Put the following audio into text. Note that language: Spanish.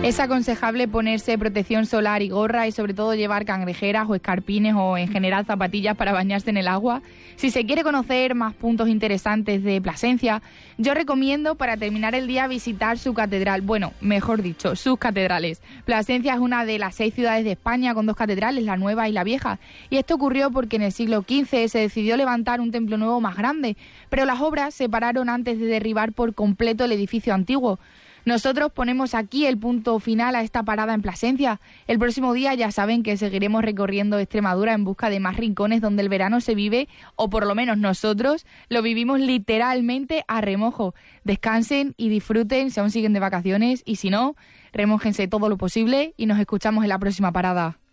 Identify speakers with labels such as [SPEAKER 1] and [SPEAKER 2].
[SPEAKER 1] Es aconsejable ponerse protección solar y gorra y sobre todo llevar cangrejeras o escarpines o en general zapatillas para bañarse en el agua. Si se quiere conocer más puntos interesantes de Plasencia, yo recomiendo para terminar el día visitar su catedral, bueno, mejor dicho, sus catedrales. Plasencia es una de las 6 ciudades de España con 2 catedrales, la nueva y la vieja. Y esto ocurrió porque en el siglo XV se decidió levantar un templo nuevo más grande, pero las obras se pararon antes de derribar por completo el edificio antiguo. Nosotros ponemos aquí el punto final a esta parada en Plasencia. El próximo día ya saben que seguiremos recorriendo Extremadura en busca de más rincones donde el verano se vive, o por lo menos nosotros lo vivimos literalmente a remojo. Descansen y disfruten si aún siguen de vacaciones y si no, remójense todo lo posible y nos escuchamos en la próxima parada.